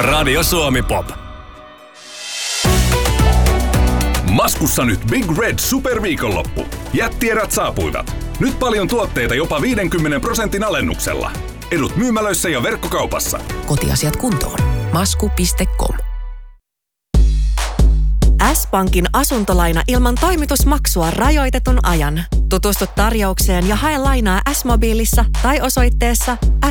Radio Suomi Pop. Maskussa nyt Big Red Superviikonloppu. Jättierät saapuivat. Nyt paljon tuotteita jopa 50% alennuksella. Edut myymälöissä ja verkkokaupassa. Kotiasiat kuntoon. Masku.com. S-Pankin asuntolaina ilman toimitusmaksua rajoitetun ajan. Tutustu tarjoukseen ja hae lainaa S-mobiilissa tai osoitteessa